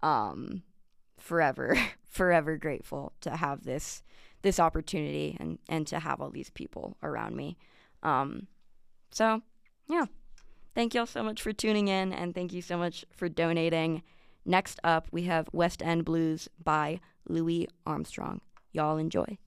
Forever, forever grateful to have this opportunity and to have all these people around me. So yeah, thank y'all so much for tuning in, and thank you so much for donating. Next up, we have West End Blues by Louis Armstrong. Y'all enjoy.